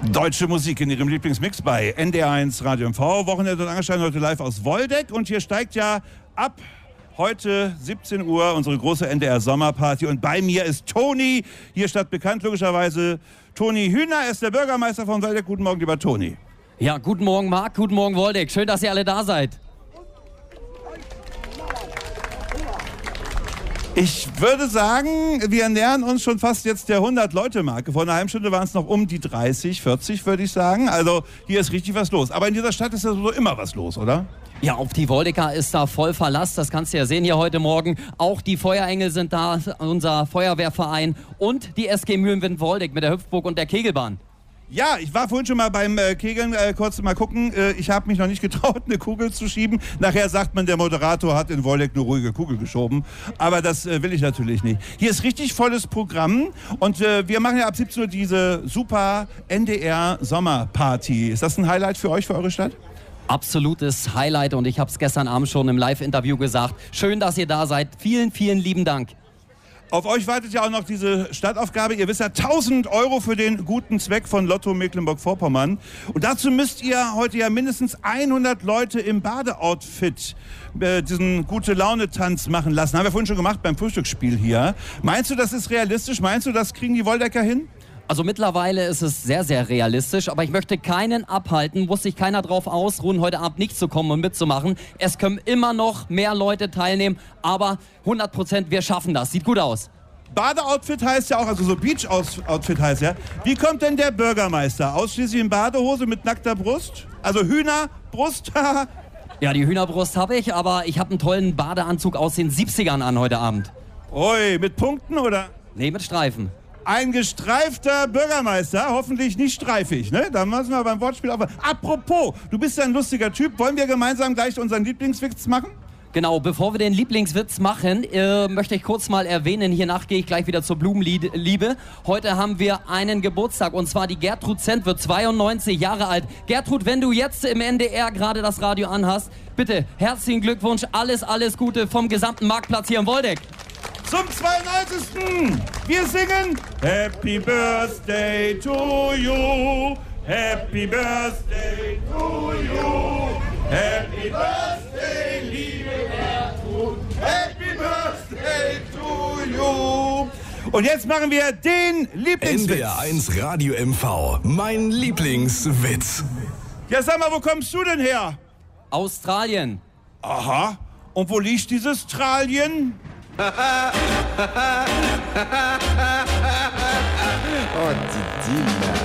Deutsche Musik in ihrem Lieblingsmix bei NDR1 Radio MV. Wochenende und Angelstein heute live aus Woldeck. Und hier steigt ja ab heute 17 Uhr unsere große NDR-Sommerparty. Und bei mir ist Toni, hier stadtbekannt logischerweise. Toni Hühner ist der Bürgermeister von Woldeck. Guten Morgen, lieber Toni. Ja, guten Morgen Marc, guten Morgen Woldeck. Schön, dass ihr alle da seid. Ich würde sagen, wir nähern uns schon fast jetzt der 100-Leute-Marke. Vor einer halben Stunde waren es noch um die 30, 40, würde ich sagen. Also hier ist richtig was los. Aber in dieser Stadt ist ja so immer was los, oder? Ja, auf die Woldecker ist da voll Verlass. Das kannst du ja sehen hier heute Morgen. Auch die Feuerengel sind da, unser Feuerwehrverein und die SG Mühlenwind Woldeck mit der Hüpfburg und der Kegelbahn. Ja, ich war vorhin schon mal beim Kegeln, kurz mal gucken. Ich habe mich noch nicht getraut, eine Kugel zu schieben. Nachher sagt man, der Moderator hat in Woldeck eine ruhige Kugel geschoben. Aber das will ich natürlich nicht. Hier ist richtig volles Programm. Und wir machen ja ab 17 Uhr diese super NDR-Sommerparty. Ist das ein Highlight für euch, für eure Stadt? Absolutes Highlight und ich habe es gestern Abend schon im Live-Interview gesagt. Schön, dass ihr da seid. Vielen, vielen lieben Dank. Auf euch wartet ja auch noch diese Stadtaufgabe. Ihr wisst ja, 1.000 € für den guten Zweck von Lotto Mecklenburg-Vorpommern. Und dazu müsst ihr heute ja mindestens 100 Leute im Badeoutfit diesen Gute-Laune-Tanz machen lassen. Haben wir vorhin schon gemacht beim Frühstücksspiel hier. Meinst du, das ist realistisch? Meinst du, das kriegen die Woldecker hin? Also mittlerweile ist es sehr, sehr realistisch, aber ich möchte keinen abhalten, muss sich keiner drauf ausruhen, heute Abend nicht zu kommen und mitzumachen. Es können immer noch mehr Leute teilnehmen, aber 100%, wir schaffen das. Sieht gut aus. Badeoutfit heißt ja auch, also so Beach-Outfit heißt ja. Wie kommt denn der Bürgermeister? Ausschließlich in Badehose mit nackter Brust? Also Hühnerbrust? Ja, die Hühnerbrust habe ich, aber ich habe einen tollen Badeanzug aus den 70ern an heute Abend. Ui, mit Punkten oder? Nee, mit Streifen. Ein gestreifter Bürgermeister, hoffentlich nicht streifig, ne? Da müssen wir beim Wortspiel aufpassen. Apropos, du bist ja ein lustiger Typ. Wollen wir gemeinsam gleich unseren Lieblingswitz machen? Genau, bevor wir den Lieblingswitz machen, möchte ich kurz mal erwähnen, hier nach gehe ich gleich wieder zur Blumenliebe. Heute haben wir einen Geburtstag und zwar die Gertrud Zent wird 92 Jahre alt. Gertrud, wenn du jetzt im NDR gerade das Radio anhast, bitte herzlichen Glückwunsch, alles Gute vom gesamten Marktplatz hier in Woldeck. Zum 92. Wir singen Happy Birthday to you, Happy Birthday to you, Happy Birthday, liebe Gertrud, Happy Birthday to you. Und jetzt machen wir den Lieblingswitz. NDR1 Radio MV, mein Lieblingswitz. Ja, sag mal, wo kommst du denn her? Australien. Aha. Und wo liegt dieses Australien? Oh, die Diener.